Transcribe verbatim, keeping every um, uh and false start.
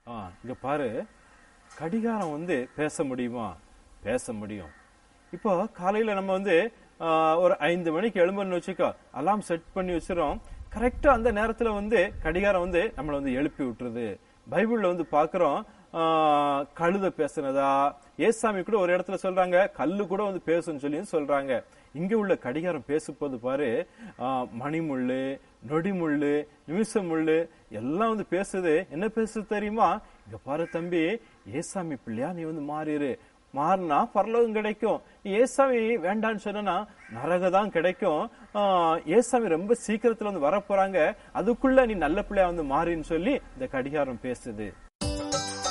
ஆஹ் இங்க பாரு, கடிகாரம் வந்து பேச முடியுமா? பேச முடியும். இப்போ காலையில நம்ம வந்து ஒரு ஐந்து மணிக்கு எழும்புன்னு வச்சுக்கோ, அலாம் செட் பண்ணி வச்சிரும். கரெக்டா அந்த நேரத்துல வந்து கடிகாரம் வந்து நம்மளை வந்து எழுப்பி விட்டுருது. பைபிள்ல வந்து பாக்குறோம், ஆஹ் கழுத பேசுனதா, ஏசாமி கூட ஒரு இடத்துல சொல்றாங்க கல்லு கூட வந்து பேசுன்னு சொல்லி சொல்றாங்க. இங்க உள்ள கடிகாரம் பேசும்போது பாரு, ஆஹ் மணிமுள்ளு, நொடிமுள்ளு, நிமிஷ முள்ளு எல்லாம் வந்து பேசுது. என்ன பேசுது தெரியுமா? இங்க பாரு தம்பி, ஏசாமி பிள்ளையா நீ வந்து மாறிடு, மாறினா பரலோகம் கிடைக்கும். ஏசாமி வேண்டான்னு சொன்னா நரக தான் கிடைக்கும். ஆஹ் ஏசாமி ரொம்ப சீக்கிரத்துல வந்து வரப்போறாங்க, அதுக்குள்ள நீ நல்ல பிள்ளையா வந்து மாறின்னு சொல்லி இந்த கடிகாரம் பேசுது.